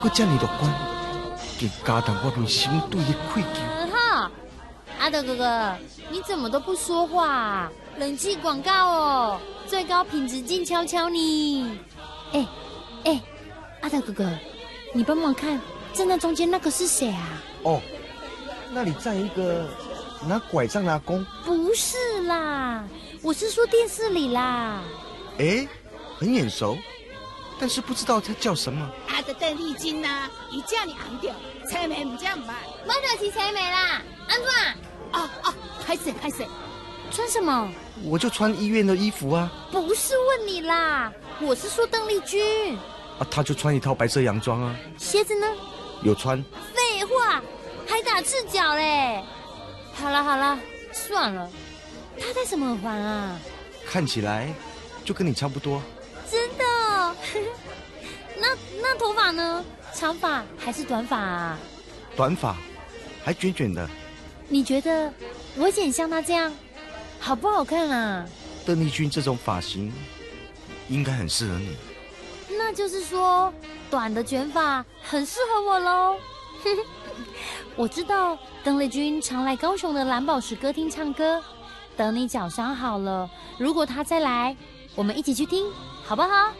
搁这么乐观，给加重我对心对的愧疚。 哈，阿德哥哥，你怎么都不说话啊？冷气广告哦，最高品质静悄悄呢。哎，阿德哥哥，你帮忙看，正在中间那个是谁啊？ 哦，那里站一个拿拐杖的阿公。 不是啦，我是说电视里啦。 哎，很眼熟，但是不知道他叫什么。 阿德邓丽君呐，伊叫你红着，青梅唔叫唔买。 我就是青梅啦，安怎？ 拍谁？ 穿什么？ 我就穿医院的衣服啊。 不是问你啦，我是说邓丽君。 啊，他就穿一套白色洋装啊。 鞋子呢？ 有穿。 废话，还打赤脚嘞。好了，算了。他戴什么耳环啊？ 看起来就跟你差不多。 真的哦？那头发呢？长发还是短发啊？ 短发，还卷卷的。 你觉得我剪像他这样好不好看啊？ 邓丽君这种发型应该很适合你。 那就是说，短的卷发很适合我喽。我知道邓丽君常来高雄的蓝宝石歌厅唱歌。等你脚伤好了，如果她再来，我们一起去听，好不好？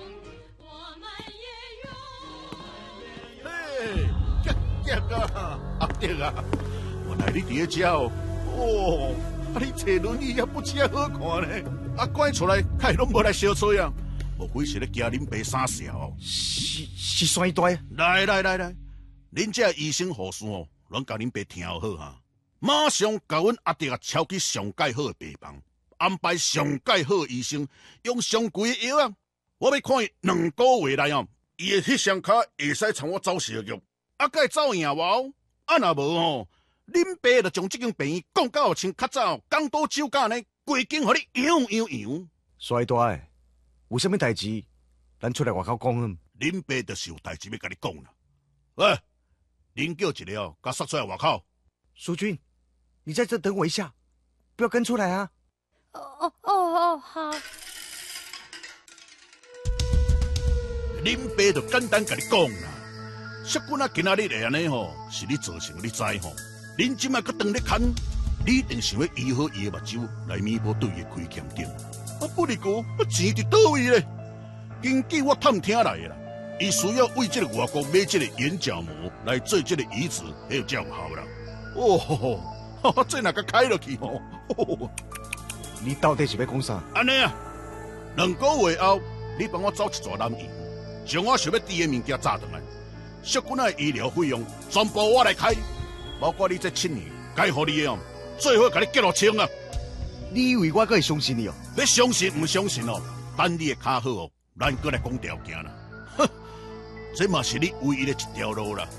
嘿，杰啊，阿德啊，原来你伫遮哦。哦，你坐轮椅也不遮好看呢。啊，赶出来，开拢无来相找啊。莫非是咧惊恁爸傻笑哦？ 是酸呆。 来，恁这医生护士哦，拢甲恁爸听好哈。马上甲阮阿德啊抄去上介好的病房，安排上介好的医生，用上贵的药啊。我要看伊2个月内啊，伊的迄双脚会使从我走蛇肉，啊，该走赢无？啊，若无吼，恁爸就将这间病院讲到像较早港岛酒家呢，规间互你扬。 衰呆，有啥物代志？咱出来外口讲啊。 恁爸就是有代志要甲你讲啦。喂，恁叫一个哦，甲杀出来外口。 淑君，你在这等我一下，不要跟出来啊。 好。 恁爸就简单甲你讲啦，锡君啊，今仔日会安尼吼，是你造成，你知吼？恁即摆搁当咧牵，你一定想要医好伊的目睭，来弥补对伊的亏欠点。啊，不哩个，钱伫倒位咧？根据我探听来的啦，伊需要为这个外国买这个眼角膜来做这个移植，还有较有效啦。哦，这哪个开落去吼？ 你到底是要讲啥？ 安尼啊，2个月后，你帮我找一撮男婴，将我想要滴的物件炸转来。锡君仔的医疗费用全部我来开，包括你这7年该互你的哦，最好甲你结落清啊！ 你以为我可会相信你哦？ 要相信唔相信哦？等你的卡好哦，咱过来讲条件啦。哼，这嘛是你唯一的一条路啦。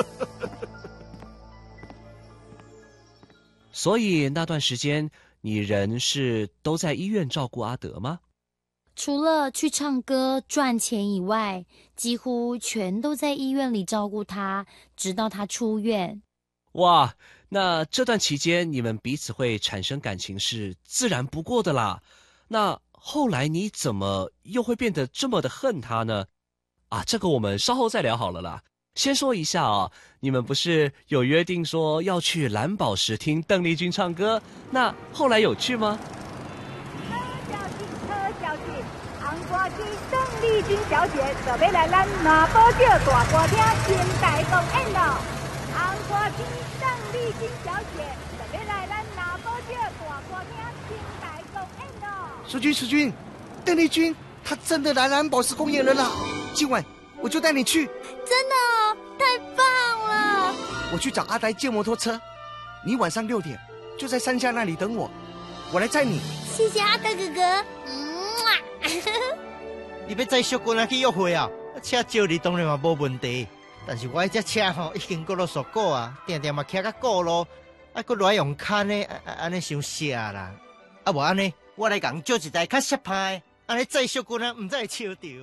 所以那段时间，你人是都在医院照顾阿德吗？ 除了去唱歌赚钱以外，几乎全都在医院里照顾他，直到他出院。 哇，那这段期间你们彼此会产生感情是自然不过的啦。那后来你怎么又会变得这么的恨他呢？啊，这个我们稍后再聊好了啦。先说一下啊，你们不是有约定说要去蓝宝石听邓丽君唱歌，那后来有去吗？ 特小姐，红歌姬邓丽君小姐就要来咱马宝岛大歌厅清大公演咯。红歌姬邓丽君小姐就要来咱马宝岛大歌厅清大公演咯。 淑君，邓丽君她真的来蓝宝石公演了啦！今晚我就带你去。 真的哦，太棒了！ 我去找阿呆借摩托车，你晚上6点就在山下那里等我，我来载你。 谢谢阿德哥哥。 你要载淑君去约会啊？车借你当然嘛无问题，但是我这车吼已经过了熟过啊，定定嘛骑到过路，啊，搁来用牵呢，安尼伤涩啦。啊，无安尼，我来共借一台较适派，安尼载淑君啊，唔再会笑着。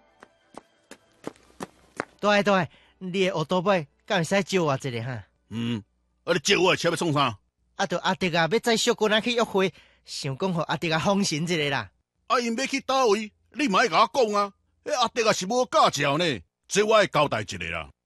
对，你的奥多麦敢会使借我一个哈？ 啊，你借我的车要创啥？ 啊，就阿德啊，要载淑君去约会，想讲互阿德啊放心一个啦。 啊，因要去倒位，你嘛要甲我讲啊！迄阿德啊是无驾照呢，这我会交代一个啦。